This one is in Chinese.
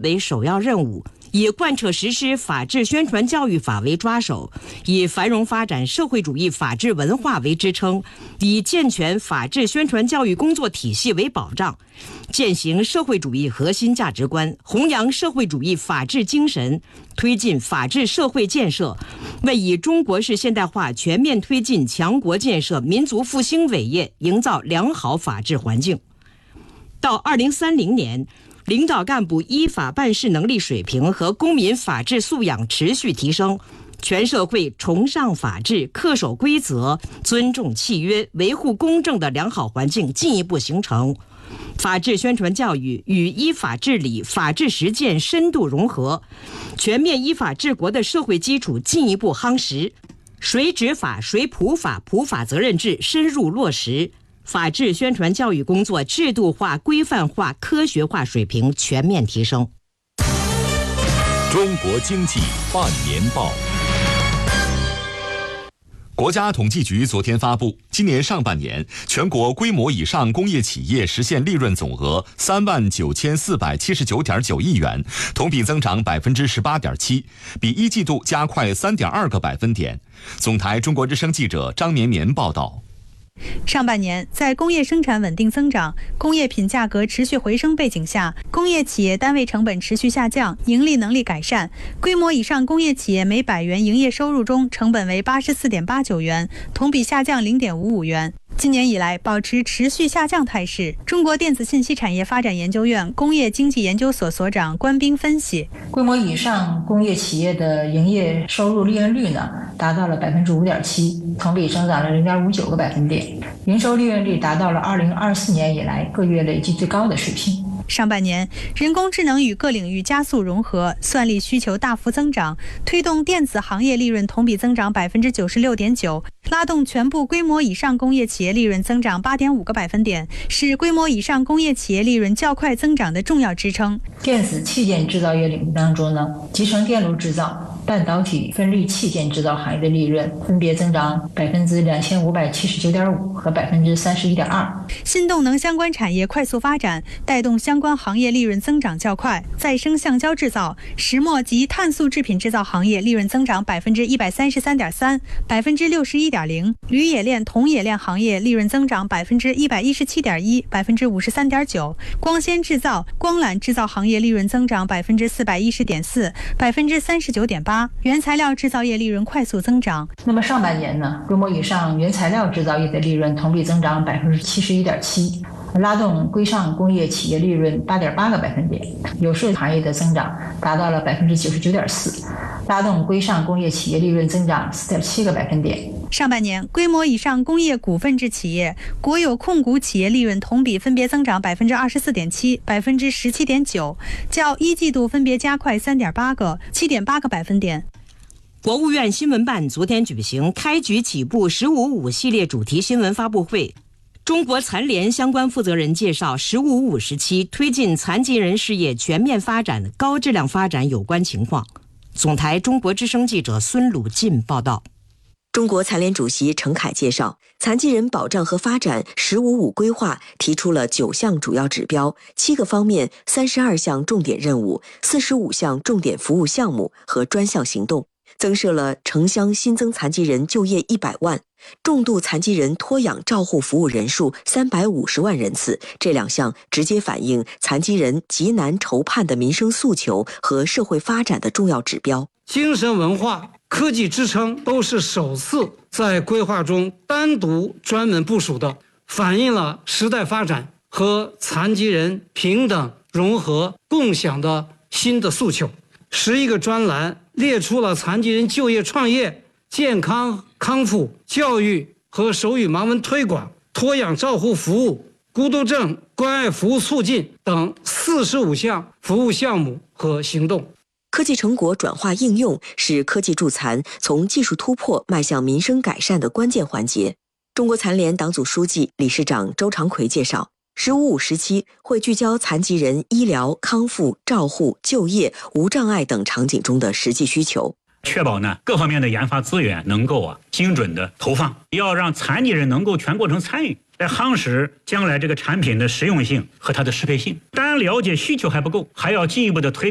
为首要任务，以贯彻实施法治宣传教育法为抓手，以繁荣发展社会主义法治文化为支撑，以健全法治宣传教育工作体系为保障，践行社会主义核心价值观，弘扬社会主义法治精神，推进法治社会建设，为以中国式现代化全面推进强国建设、民族复兴伟业营造良好法治环境。到2030年，领导干部依法办事能力水平和公民法治素养持续提升，全社会崇尚法治、恪守规则、尊重契约、维护公正的良好环境进一步形成。法治宣传教育与依法治理、法治实践深度融合，全面依法治国的社会基础进一步夯实，谁执法谁普法，普法责任制深入落实，法治宣传教育工作制度化、规范化、科学化水平全面提升。 中国经济半年报。国家统计局昨天发布，今年上半年全国规模以上工业企业实现利润总额39479.9亿元，同比增长18.7%，比一季度加快3.2个百分点。总台中国之声记者张绵绵报道。 上半年，在工业生产稳定增长、工业品价格持续回升背景下，工业企业单位成本持续下降，盈利能力改善。规模以上工业企业每100元营业收入中，成本为84.89元，同比下降0.55元。今年以来保持持续下降态势。中国电子信息产业发展研究院工业经济研究所所长关斌分析， 规模以上工业企业的营业收入利润率呢，达到了5.7%，同比增长了0.59个百分点，营收利润率达到了2024年以来各月累计最高的水平。 上半年，人工智能与各领域加速融合，算力需求大幅增长，推动电子行业利润同比增长96.9%，拉动全部规模以上工业企业利润增长8.5个百分点，是规模以上工业企业利润较快增长的重要支撑。 电子器件制造业领域当中呢，集成电路制造、半导体分立器件制造行业的利润分别增长2579.5%和31.2%。 新动能相关产业快速发展，带动相关行业利润增长较快。再生橡胶制造、石墨及碳素制品制造行业利润增长133.3%、61.0%。铝冶炼、铜冶炼行业利润增长117.1%、53.9%。光纤制造、光缆制造行业利润增长410.4%、39.8%。原材料制造业利润快速增长。 那么上半年呢，规模以上原材料制造业的利润同比增长71.7%，拉动规上工业企业利润8.8个百分点，有色行业的增长达到了99.4%，拉动规上工业企业利润增长4.7个百分点。 上半年，规模以上工业股份制企业、国有控股企业利润同比分别增长24.7%、17.9%，较一季度分别加快3.8个、7.8个百分点。 国务院新闻办昨天举行开局起步“15.5”系列主题新闻发布会。中国残联相关负责人介绍“15.5”时期推进残疾人事业全面发展、高质量发展有关情况。总台中国之声记者孙鲁进报道。 中国残联主席程凯介绍，残疾人保障和发展“15.5”规划提出了9项主要指标、7个方面、32项重点任务、45项重点服务项目和专项行动，增设了城乡新增残疾人就业100万，重度残疾人托养照护服务人数350万人次。这2项直接反映残疾人急难愁盼的民生诉求和社会发展的重要指标。 精神文化、科技支撑都是首次在规划中单独专门部署的，反映了时代发展和残疾人平等、融合、共享的新的诉求。11个专栏列出了残疾人就业创业、健康康复、教育和手语盲文推广、托养照护服务、孤独症关爱服务促进等45项服务项目和行动。 科技成果转化应用是科技助残从技术突破迈向民生改善的关键环节。中国残联党组书记、理事长周长奎介绍，“15.5”时期会聚焦残疾人医疗、康复、照护、就业、无障碍等场景中的实际需求， 确保各方面的研发资源能够精准的投放，要让残疾人能够全过程参与，来夯实将来这个产品的实用性和它的适配性。单了解需求还不够，还要进一步的推